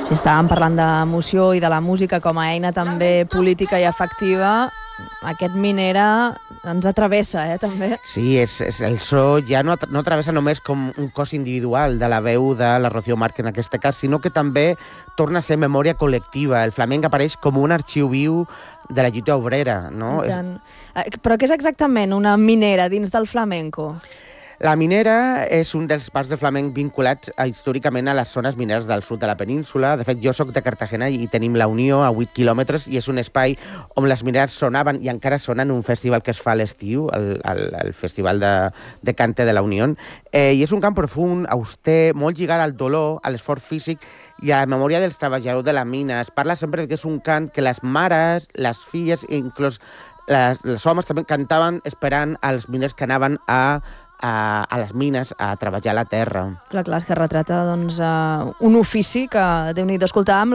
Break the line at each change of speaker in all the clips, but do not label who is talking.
Si estàvem parlant d'emoció i de la música com a eina també política i afectiva, aquest Minera ens atravessa, també.
Sí, el so ja no travessa només com un cos individual de la veu de la Rocío Márquez en aquest cas, sinó que també torna a ser memòria col·lectiva. El flamenc apareix com un arxiu viu de la lluita obrera, no?
Però què és exactament una minera dins del flamenco?
La minera és un dels parts del flamenc vinculats històricament a les zones mineres del sud de la península. De fet, jo soc de Cartagena i tenim la Unió a 8 quilòmetres i és un espai on les mineres sonaven i encara sonen un festival que es fa a l'estiu, el Festival de Cante de la Unió. I és un camp profund, auster, molt lligat al dolor, a l'esforç físic i a la memòria dels treballadors de la mina. Es parla sempre que és un cant que les mares, les filles i inclús les homes també cantaven esperant als miners que anaven a les mines a treballar la terra.
Clar, és que retrata un ofici que, Déu-n'hi-do, escoltàvem,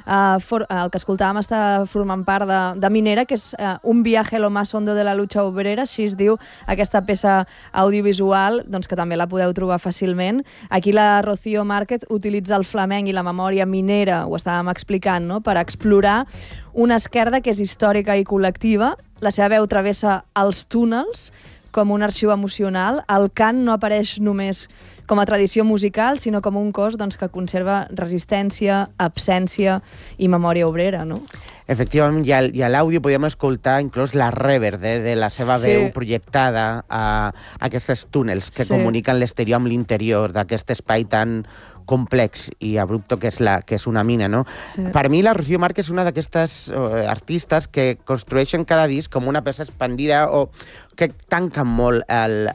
el que escoltàvem està formant part de Minera, que és un viaje lo más hondo de la lucha obrera, així es diu aquesta peça audiovisual, que també la podeu trobar fàcilment. Aquí la Rocío Márquez utilitza el flamenc i la memòria minera, ho estàvem explicant, no?, per explorar una esquerda que és històrica i col·lectiva. La seva veu travessa els túnels com un arxiu emocional. El cant no apareix només com a tradició musical, sinó com un cos que conserva resistència, absència i memòria obrera, no?
Efectivament, i a l'àudio podíem escoltar inclús la reverb de la seva veu projectada a aquests túnels que comuniquen l'exterior amb l'interior d'aquest espai tan complex i abrupto que és una mina, no? Sí. Per mi, la Rocío Márquez és una d'aquestes artistes que construeixen cada disc com una peça expandida o que tanquen molt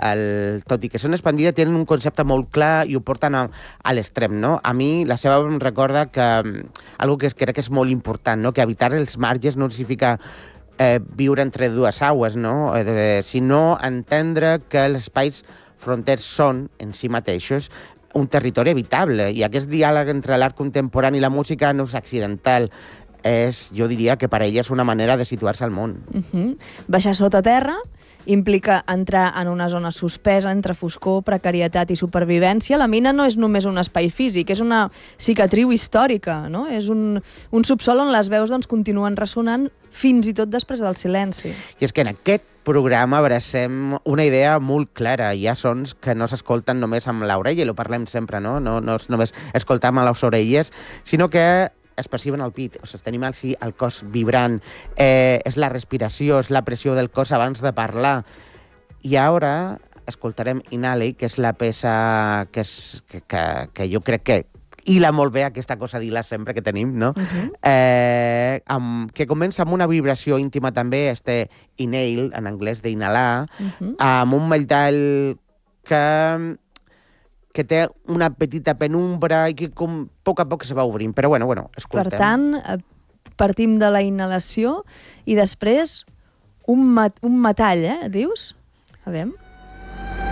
tot i que són expandida, tenen un concepte molt clar i ho porten a l'extrem, no? A mi, la seva em recorda que algo que crec que és molt important, no? Que evitar els marges no significa viure entre dues aigües, no? Sinó entendre que els espais fronters són, en si mateixos, un territori habitable, i aquest diàleg entre l'art contemporani i la música no és accidental. Jo diria que per ella és una manera de situar-se al món.
Baixar sota terra implica entrar en una zona suspesa entre foscor, precarietat i supervivència. La mina no és només un espai físic, és una cicatriu històrica, no? És un subsol on les veus continuen ressonant fins i tot després del silenci.
I és que en aquest programa abracem una idea molt clara. Hi ha sons que no s'escolten només amb l'orella, i ho parlem sempre, no? No és només escoltar amb les orelles, sinó que es perciben al pit, tenim el cos vibrant, és la respiració, és la pressió del cos abans de parlar. I ara escoltarem Inhale, que és la peça que jo crec que hila molt bé aquesta cosa d'hilar sempre que tenim, no? Que comença amb una vibració íntima també, inhale, en anglès d'inhalar, amb un metall que té una petita penumbra i que a poc a poc se va obrint. Però bueno, escoltem.
Per tant, partim de la inhalació i després un metall, dius? A veure...